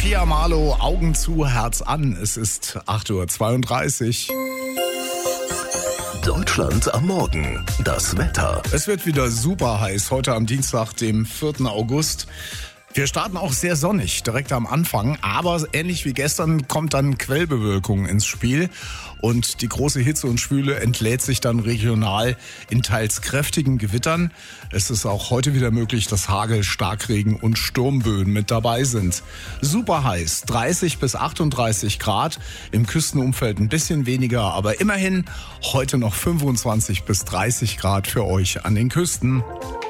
Pia Marlow, Augen zu, Herz an. Es ist 8:32 Uhr. Deutschland am Morgen. Das Wetter. Es wird wieder super heiß heute am Dienstag, dem 4. August. Wir starten auch sehr sonnig, direkt am Anfang, aber ähnlich wie gestern kommt dann Quellbewölkung ins Spiel und die große Hitze und Schwüle entlädt sich dann regional in teils kräftigen Gewittern. Es ist auch heute wieder möglich, dass Hagel, Starkregen und Sturmböen mit dabei sind. Super heiß, 30 bis 38 Grad, im Küstenumfeld ein bisschen weniger, aber immerhin heute noch 25 bis 30 Grad für euch an den Küsten.